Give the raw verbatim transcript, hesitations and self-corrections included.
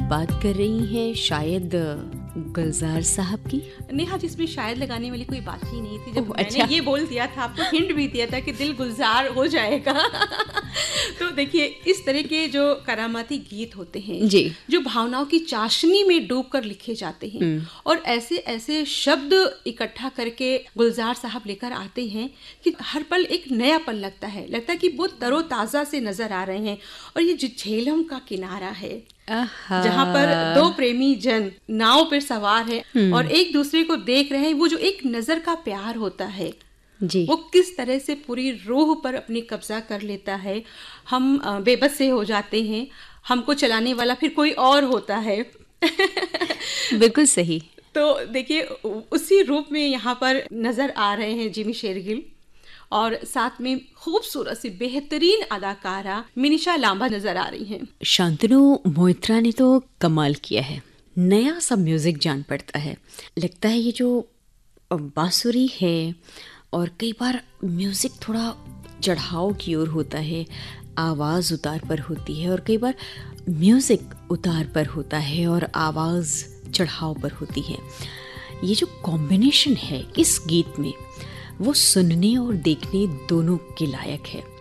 बात कर रही हैं शायद गुलजार साहब की। नेहा, जिसमें शायद लगाने वाली कोई बात ही नहीं थी। जब ओह, मैंने अच्छा। ये बोल दिया था, आपको हिंट भी दिया था कि दिल गुलजार हो जाएगा। तो देखिए, इस तरह के जो करामाती गीत होते हैं जी, जो भावनाओं की चाशनी में डूबकर लिखे जाते हैं और ऐसे ऐसे शब्द इकट्ठा करके गुलजार साहब लेकर आते हैं कि हर पल एक नया पल लगता है लगता है कि वो तरोताज़ा से नजर आ रहे हैं। और ये जो झेलम का किनारा है जहाँ पर दो प्रेमी जन नाव पर सवार है और एक दूसरे को देख रहे हैं, वो जो एक नजर का प्यार होता है जी, वो किस तरह से पूरी रूह पर अपनी कब्जा कर लेता है। हम अ, बेबस से हो जाते हैं, हमको चलाने वाला फिर कोई और होता है। बिल्कुल सही। तो देखिए, उ- उसी रूप में यहाँ पर नजर आ रहे हैं जिमी शेरगिल और साथ में खूबसूरत सी बेहतरीन अदाकारा मिनिशा लांबा नजर आ रही हैं। शांतनु मोहित्रा ने तो कमाल किया है, नया सा म्यूजिक जान पड़ता है। लगता है ये जो बांसुरी है और कई बार म्यूजिक थोड़ा चढ़ाव की ओर होता है, आवाज़ उतार पर होती है और कई बार म्यूजिक उतार पर होता है और आवाज़ चढ़ाव पर होती है। ये जो कॉम्बिनेशन है इस गीत में वो सुनने और देखने दोनों के लायक है।